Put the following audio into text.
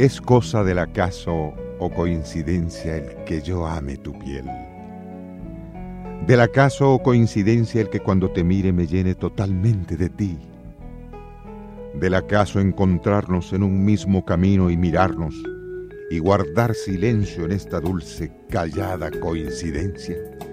¿Es cosa del acaso o coincidencia el que yo ame tu piel? ¿Del acaso o coincidencia el que cuando te mire me llene totalmente de ti? ¿Del acaso encontrarnos en un mismo camino y mirarnos y guardar silencio en esta dulce, callada coincidencia?